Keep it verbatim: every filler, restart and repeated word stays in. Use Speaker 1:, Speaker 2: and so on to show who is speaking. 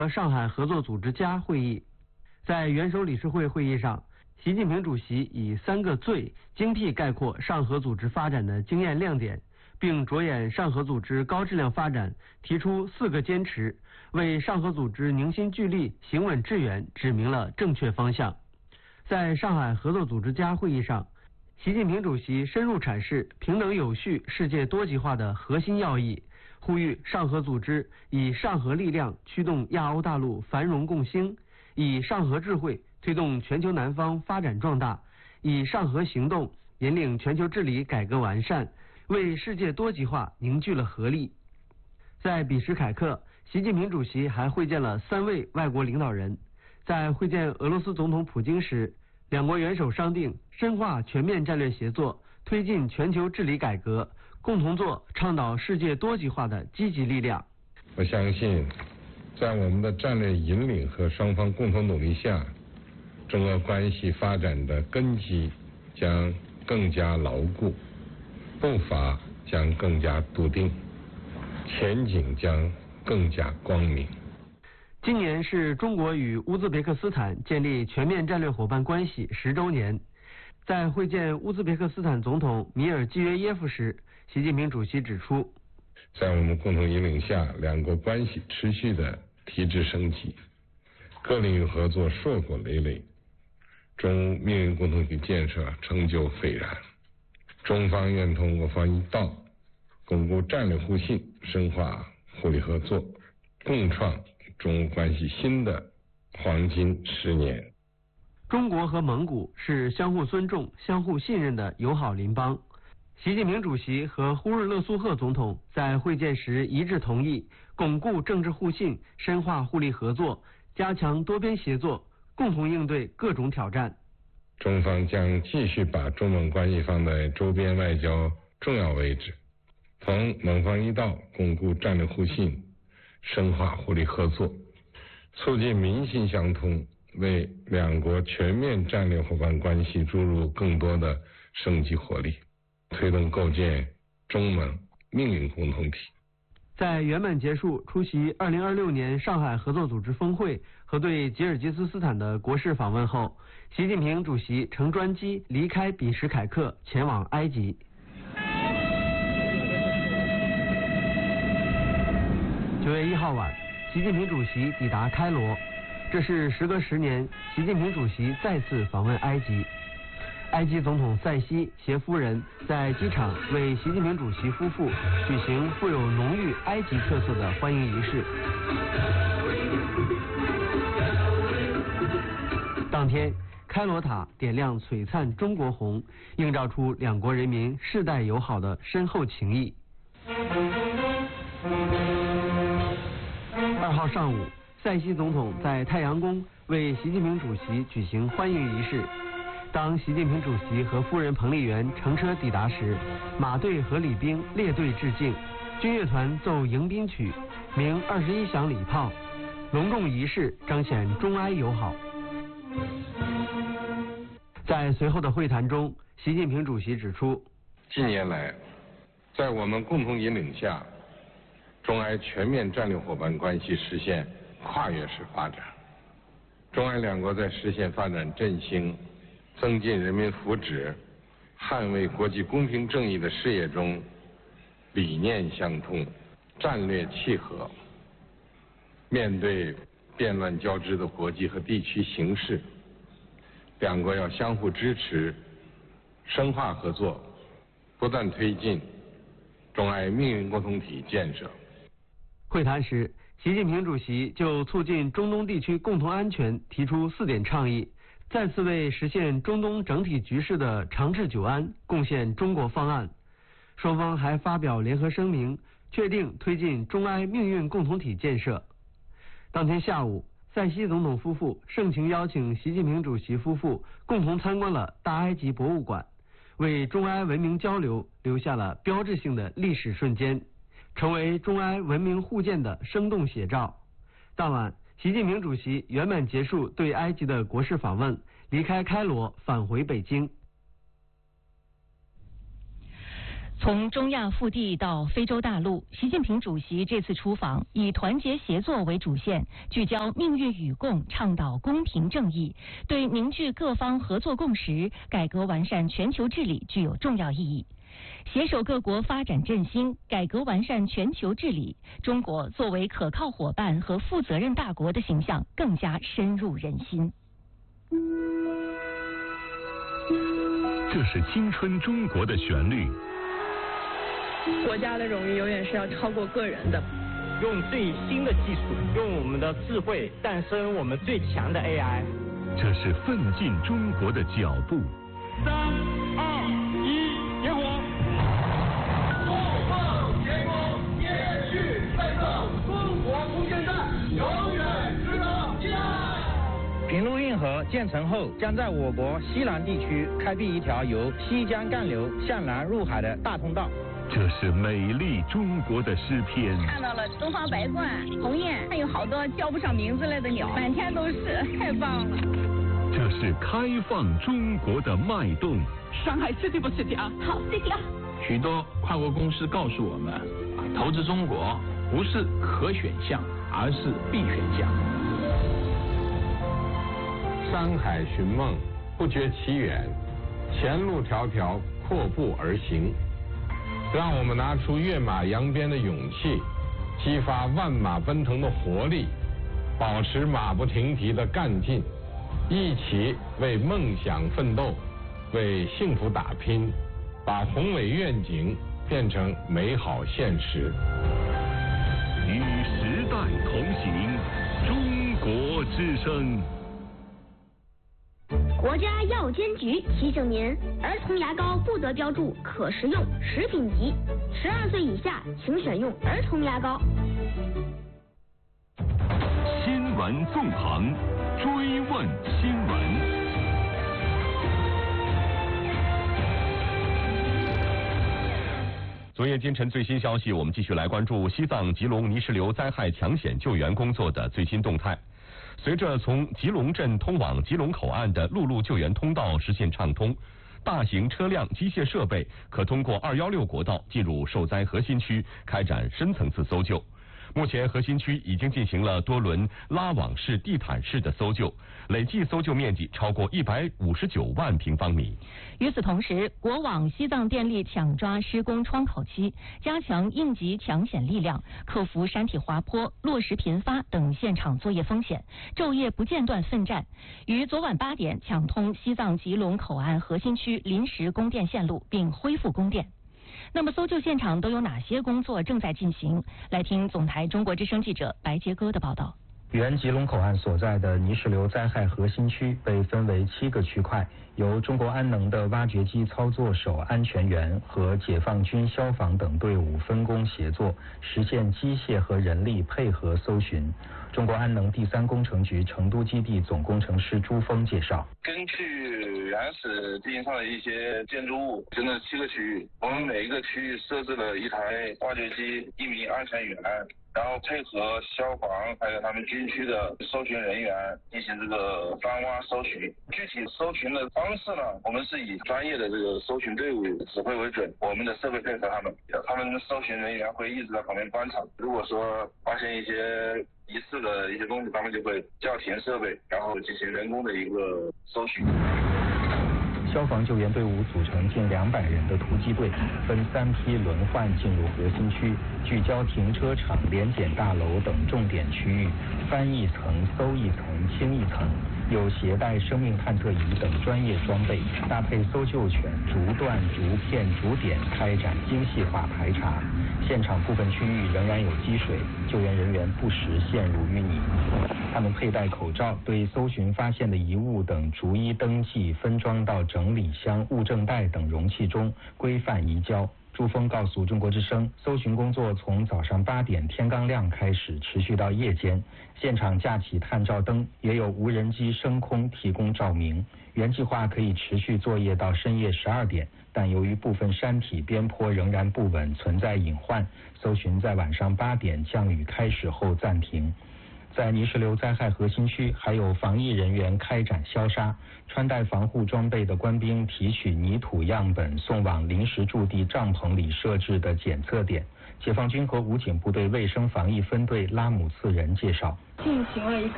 Speaker 1: 和上海合作组织家会议。在元首理事会会议上，习近平主席以三个最精辟概括上合组织发展的经验亮点，并着眼上合组织高质量发展，提出四个坚持，为上合组织凝心聚力、行稳致远指明了正确方向。在上海合作组织家会议上，习近平主席深入阐释平等有序、世界多极化的核心要义，呼吁上合组织以上合力量驱动亚欧大陆繁荣共兴，以上合智慧推动全球南方发展壮大，以上合行动引领全球治理改革完善，为世界多极化凝聚了合力。在比什凯克，习近平主席还会见了三位外国领导人。在会见俄罗斯总统普京时，两国元首商定深化全面战略协作，推进全球治理改革，共同做倡导世界多极化的积极力量。
Speaker 2: 我相信，在我们的战略引领和双方共同努力下，中俄关系发展的根基将更加牢固，步伐将更加笃定，前景将更加光明。
Speaker 1: 今年是中国与乌兹别克斯坦建立全面战略伙伴关系十周年。在会见乌兹别克斯坦总统米尔基约耶夫时，习近平主席指出，
Speaker 2: 在我们共同引领下，两国关系持续的提质升级，各领域合作硕果累累，中乌命运共同体建设成就斐然。中方愿通过方一道，巩固战略互信，深化互利合作，共创中乌关系新的黄金十年。
Speaker 1: 中国和蒙古是相互尊重、相互信任的友好邻邦。习近平主席和呼日勒苏赫总统在会见时一致同意，巩固政治互信，深化互利合作，加强多边协作，共同应对各种挑战。
Speaker 2: 中方将继续把中蒙关系放在周边外交重要位置，从蒙方一道巩固战略互信，深化互利合作，促进民心相通，为两国全面战略伙伴关系注入更多的生机活力，推动构建中蒙命运共同体。
Speaker 1: 在圆满结束出席二零二六年上海合作组织峰会和对吉尔吉斯斯坦的国事访问后，习近平主席乘专机离开比什凯克，前往埃及。九月一号晚，习近平主席抵达开罗，这是时隔十年，习近平主席再次访问埃及。埃及总统塞西携夫人在机场为习近平主席夫妇举行富有浓郁埃及特色的欢迎仪式。当天，开罗塔点亮璀璨中国红，映照出两国人民世代友好的深厚情谊。二号上午，塞西总统在太阳宫为习近平主席举行欢迎仪式。当习近平主席和夫人彭丽媛乘车抵达时，马队和礼兵列队致敬，军乐团奏迎宾曲，鸣二十一响礼炮，隆重仪式彰显中埃友好。在随后的会谈中，习近平主席指出，
Speaker 2: 近年来，在我们共同引领下，中埃全面战略伙伴关系实现跨越式发展，中埃两国在实现发展振兴、增进人民福祉、捍卫国际公平正义的事业中，理念相通，战略契合。面对变乱交织的国际和地区形势，两国要相互支持，深化合作，不断推进中埃命运共同体建设。
Speaker 1: 会谈时，习近平主席就促进中东地区共同安全提出四点倡议，再次为实现中东整体局势的长治久安贡献中国方案。双方还发表联合声明，确定推进中埃命运共同体建设。当天下午，塞西总统夫妇盛情邀请习近平主席夫妇共同参观了大埃及博物馆，为中埃文明交流留下了标志性的历史瞬间，成为中埃文明互鉴的生动写照。当晚，习近平主席圆满结束对埃及的国事访问，离开开罗返回北京。
Speaker 3: 从中亚腹地到非洲大陆，习近平主席这次出访以团结协作为主线，聚焦命运与共，倡导公平正义，对凝聚各方合作共识、改革完善全球治理具有重要意义。携手各国发展振兴、改革完善全球治理，中国作为可靠伙伴和负责任大国的形象更加深入人心。
Speaker 4: 这是青春中国的旋律。
Speaker 5: 国家的荣誉永远是要超过个人的。
Speaker 6: 用最新的技术，用我们的智慧诞生我们最强的 A I。
Speaker 4: 这是奋进中国的脚步。
Speaker 7: 三二一，点火！共创前功，延续奋斗，中国无限战，永远值得期待。
Speaker 8: 平陆运河建成后，将在我国西南地区开辟一条由西江干流向南入海的大通道。
Speaker 4: 这是美丽中国的诗篇。
Speaker 9: 看到了东方白鹳、鸿雁，还有好多叫不上名字来的鸟，满天都是，太棒了。
Speaker 4: 这是开放中国的脉动。
Speaker 10: 上海 City 不 City 啊？
Speaker 9: 好 City 啊！
Speaker 11: 许多跨国公司告诉我们，投资中国不是可选项，而是必选项。
Speaker 2: 山海寻梦，不觉其远；前路迢迢，阔步而行。让我们拿出跃马扬鞭的勇气，激发万马奔腾的活力，保持马不停蹄的干劲，一起为梦想奋斗，为幸福打拼，把宏伟愿景变成美好现实。
Speaker 4: 与时代同行，中国之声。
Speaker 12: 国家药监局提醒您：儿童牙膏不得标注可食用、食品级，十二岁以下请选用儿童牙膏。
Speaker 4: 新闻纵横，追问新闻。
Speaker 13: 昨夜今晨最新消息，我们继续来关注西藏吉隆泥石流灾害抢险救援工作的最新动态。随着从吉隆镇通往吉隆口岸的陆路救援通道实现畅通，大型车辆、机械设备可通过二一六国道进入受灾核心区，开展深层次搜救。目前核心区已经进行了多轮拉网式、地毯式的搜救，累计搜救面积超过一百五十九万平方米。
Speaker 3: 与此同时，国网西藏电力抢抓施工窗口期，加强应急抢险力量，克服山体滑坡、落石频发等现场作业风险，昼夜不间断奋战，于昨晚八点抢通西藏吉隆口岸核心区临时供电线路，并恢复供电。那么搜救现场都有哪些工作正在进行？来听总台中国之声记者白杰哥的报道。
Speaker 14: 原吉隆口岸所在的泥石流灾害核心区被分为七个区块，由中国安能的挖掘机操作手安全员和解放军消防等队伍分工协作，实现机械和人力配合搜寻。中国安能第三工程局成都基地总工程师朱峰介绍，
Speaker 15: 根据原始地形上的一些建筑物，分了七个区域，我们每一个区域设置了一台挖掘机、一名安全员，然后配合消防还有他们军区的搜寻人员进行这个翻挖搜寻。具体搜寻的方式呢，我们是以专业的这个搜寻队伍指挥为准，我们的设备配合他们，他们搜寻人员会一直在旁边观察，如果说发现一些疑似的一些东西，他们就会叫停设备，然后进行人工的一个搜寻。
Speaker 14: 消防救援队伍组成近两百人的突击队，分三批轮换进入核心区，聚焦停车场、联检大楼等重点区域，翻一层、搜一层、清一层。有携带生命探测仪等专业装备，搭配搜救犬，逐段、逐片、逐点开展精细化排查。现场部分区域仍然有积水，救援人员不时陷入淤泥。他们佩戴口罩，对搜寻发现的遗物等逐一登记，分装到整理箱、物证袋等容器中，规范移交。朱峰告诉中国之声，搜寻工作从早上八点天刚亮开始，持续到夜间。现场架起探照灯，也有无人机升空提供照明。原计划可以持续作业到深夜十二点，但由于部分山体边坡仍然不稳，存在隐患，搜寻在晚上八点降雨开始后暂停。 在泥石流灾害核心区，还有防疫人员开展消杀，穿戴防护装备的官兵提取泥土样本送往临时驻地帐篷里设置的检测点。解放军和武警部队卫生防疫分队拉姆次仁介绍，
Speaker 5: 进行了一个